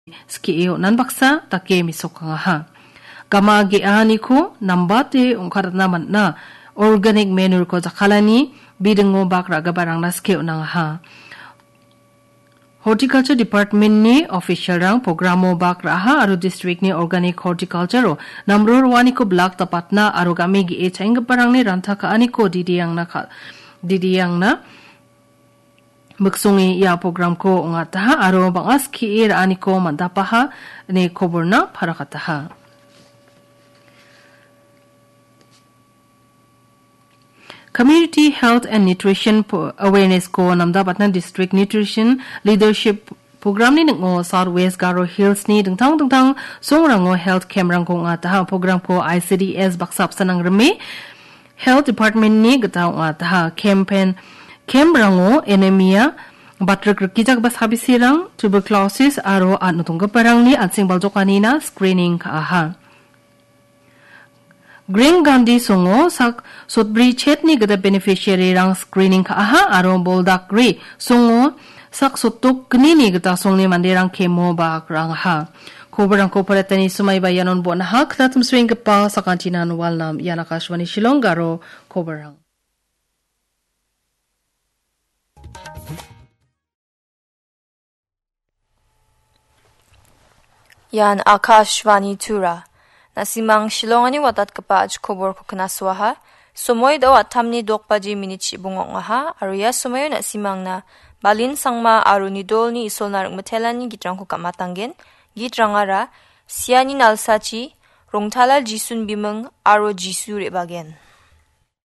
skio nan baksa take misokanga ha. Gama ge ani ko nambate ungkarat naman na organic manure ko zakalani bidengo bakra gabarang na skio nang ha. Horticulture Department ni official rang programo bakra ha aru district ni organic horticulture ro namror wani ko block tapatna aru game gi echang gabarang ni rantha ka ani ko didiyang na Muksungi ya program ko ngataha aro bangas ki ani ko mandapaha ne koburna parakataha. Community Health and Nutrition Awareness ko namda batna District Nutrition Leadership Program ni ngo Southwest Garo Hills ni dengtang songrango health camp ko ngataha program ko ICDS baksap sanang reme Health Department ni gataw ngataha campaign Kembrango anemia batrak kijak bas habisirang tuberculosis aro anutungga parang ni ansing baljokani na screening ka aha. Green Gandhi songo sak sotbri chetni gada beneficiary rang screening ka aha aro boldak ri songo sak sotok knini gada songni mandirang kemo bak rang ha. Kobarang ko paratani sumay bayanon bon ha ktatum swing pa sakantinan walnam yanakashwani Shillong kobarang. Yan Akashvani Tura. Nasimang Shillongani watat kapaj kobor ko kanaswaha. Sumoy daw atamni dokpaji minichi bungong ha. Aruya sumoy nasimang na balin sangma aru nidol ni isol narang matelan ni gitrang ko kamatanggen. Gitrangara siyani nalsachi rongtalal jisun bimeng aru jisu rebagen.